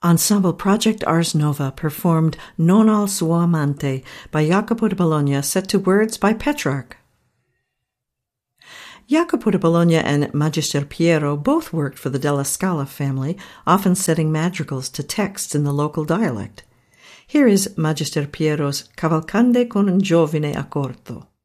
Ensemble Project Ars Nova performed Non al suo amante by Jacopo di Bologna, set to words by Petrarch. Jacopo di Bologna and Magister Piero both worked for the Della Scala family, often setting madrigals to texts in the local dialect. Here is Magister Piero's Cavalcande con un giovine a corto.